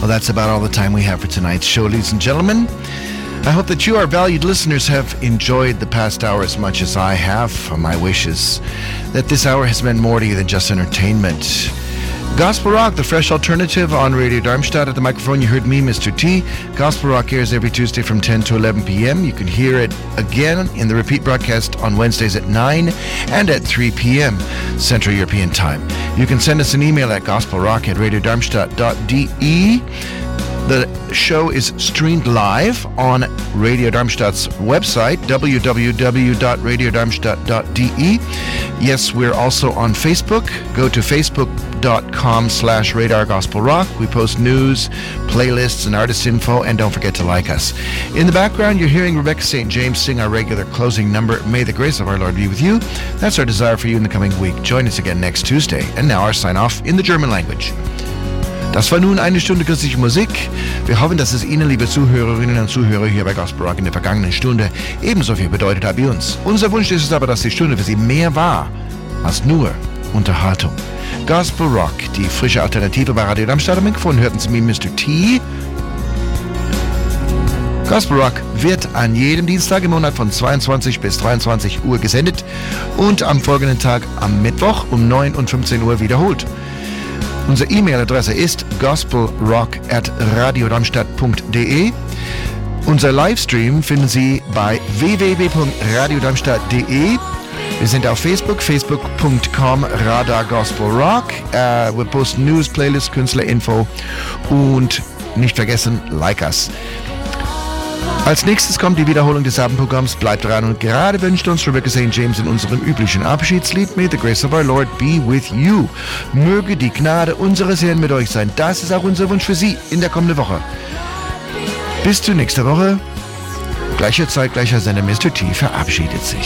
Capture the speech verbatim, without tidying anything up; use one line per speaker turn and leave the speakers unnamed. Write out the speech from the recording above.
Well, that's about all the time we have for tonight's show, ladies and gentlemen. I hope that you, our valued listeners, have enjoyed the past hour as much as I have. My wish is that this hour has meant more to you than just entertainment. Gospel Rock, the fresh alternative on Radio Darmstadt. At the microphone, you heard me, Mister T. Gospel Rock airs every Tuesday from ten to eleven p.m. You can hear it again in the repeat broadcast on Wednesdays at nine and at three p.m. Central European Time. You can send us an email at gospelrock at radiodarmstadt dot d e. The show is streamed live on Radio Darmstadt's website, w w w dot radio darmstadt dot d e. Yes, we're also on Facebook. Go to facebook.com slash radar gospel rock. We post news, playlists, and artist info, and don't forget to like us. In the background, you're hearing Rebecca Saint James sing our regular closing number, May the Grace of Our Lord be with you. That's our desire for you in the coming week. Join us again next Tuesday. And now our sign-off in the German language. Das war nun eine Stunde christliche Musik. Wir hoffen, dass es Ihnen, liebe Zuhörerinnen und Zuhörer hier bei Gospel Rock in der vergangenen Stunde ebenso viel bedeutet hat wie uns. Unser Wunsch ist es aber, dass die Stunde für Sie mehr war als nur Unterhaltung. Gospel Rock, die frische Alternative bei Radio Darmstadt. Am Mikrofon hörten Sie mich, Mister T. Gospel Rock wird an jedem Dienstag im Monat von zweiundzwanzig bis dreiundzwanzig Uhr gesendet und am folgenden Tag am Mittwoch um neun und fünfzehn Uhr wiederholt. Unsere E-Mail-Adresse ist gospelrock at radiodarmstadt punkt d e. Unser Livestream finden Sie bei w w w punkt radiodarmstadt punkt d e. Wir sind auf Facebook, facebook punkt com radar gospel rock. Uh, wir posten News, Playlists, Künstlerinfo und nicht vergessen, like us. Als nächstes kommt die Wiederholung des Abendprogramms. Bleibt dran und gerade wünscht uns Rebecca Saint James in unserem üblichen Abschiedslied May the Grace of Our Lord be with you. Möge die Gnade unseres Herrn mit euch sein. Das ist auch unser Wunsch für Sie in der kommenden Woche. Bis zur nächsten Woche. Gleicher Zeit, gleicher Sender, Mister T verabschiedet sich.